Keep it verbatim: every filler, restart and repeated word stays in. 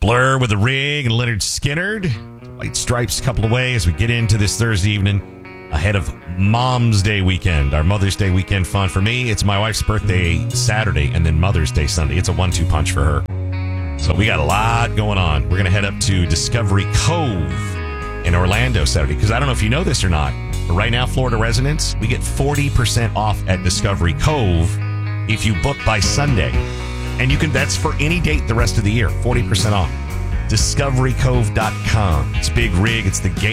Blur with the Rig and Leonard Skinnard. White Stripes a couple away as we get into this Thursday evening ahead of Mom's Day weekend. Our Mother's Day weekend fun for me. It's my wife's birthday Saturday and then Mother's Day Sunday. It's a one two punch for her. So we got a lot going on. We're going to head up to Discovery Cove in Orlando Saturday because I don't know if you know this or not, but right now, Florida residents, we get forty percent off at Discovery Cove if you book by Sunday. And you can that's for any date the rest of the year, forty percent off. discovery cove dot com. It's Big Rig. It's the gateway